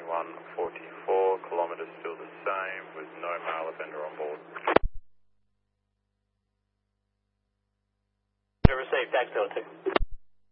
2144, kilometres still the same with no male offender on board. Received, thanks, Delta.